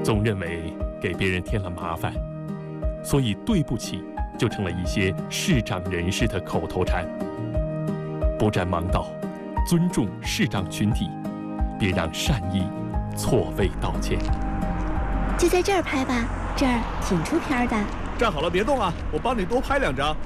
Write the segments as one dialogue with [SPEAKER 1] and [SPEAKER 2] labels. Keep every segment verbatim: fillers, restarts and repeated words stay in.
[SPEAKER 1] 总认为给别人添了麻烦，所以对不起就成了一些视障人士的口头禅。不占盲道，尊重视障群体，别让善意错位道歉。
[SPEAKER 2] 就在这儿拍吧，这儿挺出片的。
[SPEAKER 3] 站好了，别动啊，我帮你多拍两张。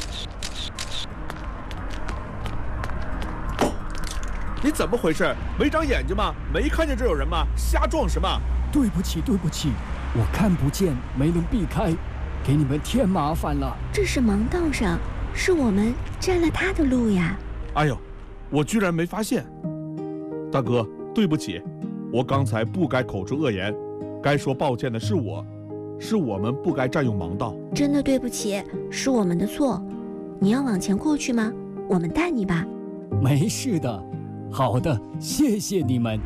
[SPEAKER 3] 你怎么回事？没长眼睛吗？没看见这有人吗？瞎撞什么？
[SPEAKER 4] 对不起，对不起，我看不见，没能避开，给你们添麻烦了。
[SPEAKER 2] 这是盲道上，是我们占了他的路呀。
[SPEAKER 3] 哎呦，我居然没发现。大哥，对不起，我刚才不该口出恶言，该说抱歉的是我，是我们不该占用盲道。
[SPEAKER 2] 真的对不起，是我们的错。你要往前过去吗？我们带你吧。
[SPEAKER 4] 没事的。好的，谢谢你们。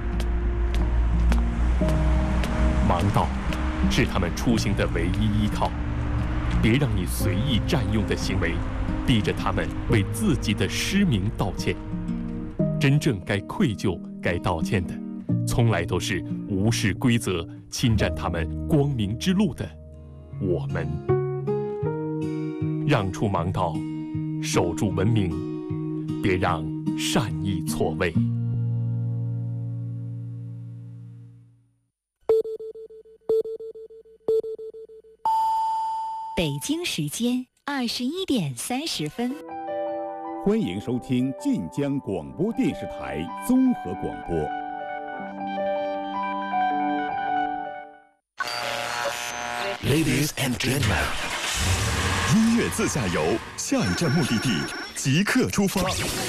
[SPEAKER 1] 盲道是他们出行的唯一依靠，别让你随意占用的行为逼着他们为自己的失明道歉。真正该愧疚、该道歉的，从来都是无视规则、侵占他们光明之路的我们。让出盲道，守住文明，别让善意错位。
[SPEAKER 5] 北京时间二十一点三十分，
[SPEAKER 6] 欢迎收听晋江广播电视台综合广播。
[SPEAKER 7] Ladies and gentlemen， 音乐自驾游，下一站目的地即刻出发。